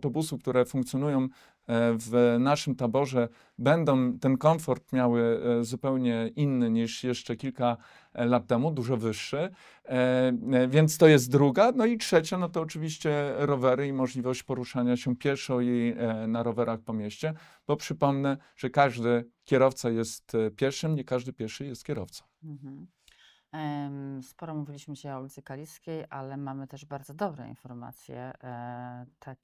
autobusów, które funkcjonują w naszym taborze, będą ten komfort miały zupełnie inny niż jeszcze kilka lat temu, dużo wyższy. Więc to jest druga. No i trzecia, no to oczywiście rowery i możliwość poruszania się pieszo i na rowerach po mieście, bo przypomnę, że każdy kierowca jest pieszym, nie każdy pieszy jest kierowcą. Mhm. Sporo mówiliśmy dzisiaj o ulicy Kaliskiej, ale mamy też bardzo dobre informacje,